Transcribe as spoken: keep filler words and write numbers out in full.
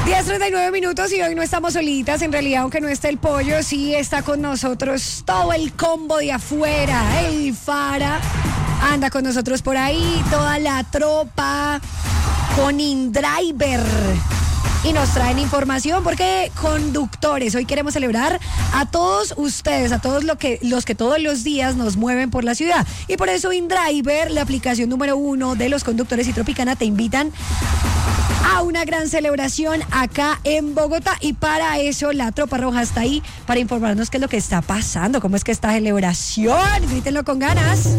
diez treinta y nueve minutos y hoy no estamos solitas. En realidad, aunque no esté el pollo, sí está con nosotros todo el combo de afuera. El Fara anda con nosotros por ahí, toda la tropa con InDriver. Y nos traen información porque conductores, hoy queremos celebrar a todos ustedes, a todos lo que, los que todos los días nos mueven por la ciudad. Y por eso InDriver, la aplicación número uno de los conductores y Tropicana, te invitan a una gran celebración acá en Bogotá. Y para eso la Tropa Roja está ahí para informarnos qué es lo que está pasando, cómo es que esta celebración. Grítenlo con ganas.